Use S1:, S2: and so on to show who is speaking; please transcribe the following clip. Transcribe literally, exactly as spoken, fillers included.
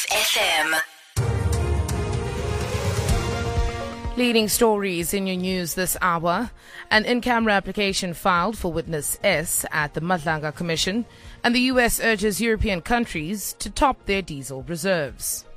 S1: Live F M.
S2: Leading stories in your news this hour. An in-camera application filed for Witness S at the Madlanga Commission, and the U S urges European countries to top their diesel reserves.